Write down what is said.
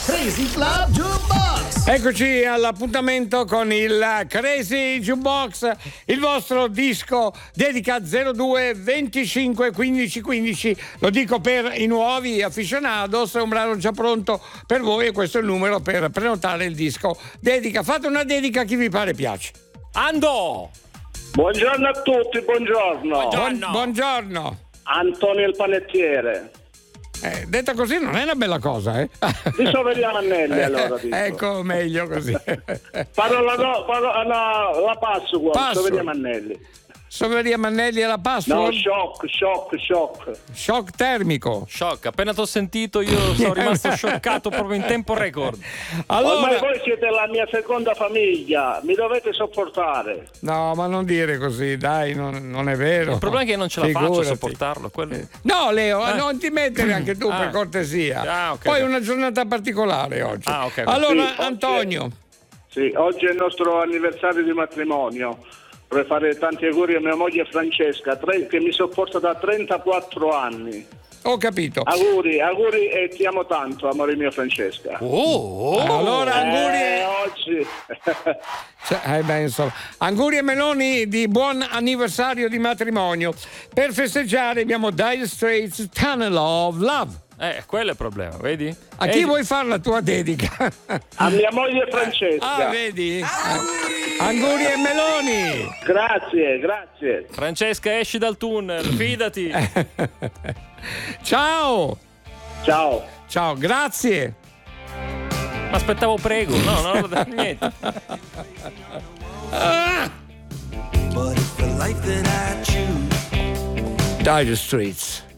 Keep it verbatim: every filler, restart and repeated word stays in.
Crazy Club Jukebox. Eccoci all'appuntamento con il Crazy Jukebox, il vostro disco dedica zero due venticinque quindici quindici. Lo dico per i nuovi aficionados, è un brano già pronto per voi e questo è il numero per prenotare il disco. Dedica, fate una dedica a chi vi pare piace. Ando! Buongiorno a tutti, buongiorno. Buongiorno. Buongiorno. Antonio il panettiere. Eh, detta così non è una bella cosa, eh? Di Soveria Mannelli, allora dico. Ecco, meglio così. Farò la, no, farò la, la password, Password. Soveria Mannelli. Soveria Mannelli e la No, password? shock, shock, shock. Shock termico. Shock, appena t'ho sentito io sono rimasto scioccato proprio in tempo record. Allora, Ormai voi siete la mia seconda famiglia, mi dovete sopportare. no, ma non dire così, dai, non, non è vero. Il problema è che io non ce la faccio a Figurati. sopportarlo. Quello... No, Leo, Eh. non ti mettere anche tu, Ah. per cortesia. Ah, ok, Poi ok. una giornata particolare oggi. Ah, ok, ok. Allora, Sì, oggi- Antonio. Sì, oggi è il nostro anniversario di matrimonio. Vorrei fare tanti auguri a mia moglie Francesca, tre- che mi sopporta da trentaquattro anni. Ho capito. Auguri, auguri e ti amo tanto, amore mio Francesca. Oh, Allora, auguri. Eh, oggi. Cioè, eh beh, insomma, auguri e meloni di buon anniversario di matrimonio. Per festeggiare abbiamo Dire Straits Tunnel of Love. Eh, quello è il problema, vedi? A chi Eh, vuoi fare la tua dedica? A mia moglie Francesca. Ah, vedi? Auguri e meloni. Grazie, grazie. Francesca, esci dal tunnel, fidati. Ciao. Ciao. Ciao, grazie. Ma aspettavo prego, no, no, no, niente. Ah! But if the life that I choose Dire Straits